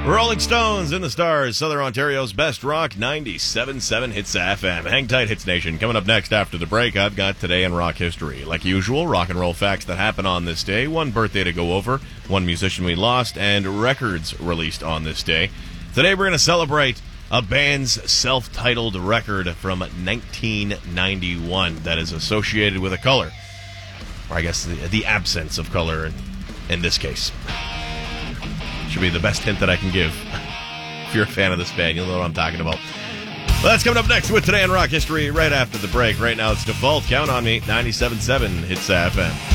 Rolling Stones in the Stars, Southern Ontario's best rock, 97.7 Hits FM. Hang tight, Hits Nation. Coming up next after the break, I've got Today in Rock History. Like usual, rock and roll facts that happen on this day, one birthday to go over, one musician we lost, and records released on this day. Today we're going to celebrate a band's self-titled record from 1991 that is associated with a color, or I guess the absence of color in this case. Should be the best hint that I can give. If you're a fan of this band, you'll know what I'm talking about. Well, that's coming up next with Today in Rock History right after the break. Right now it's Default. Count on me. 97.7 Hits FM.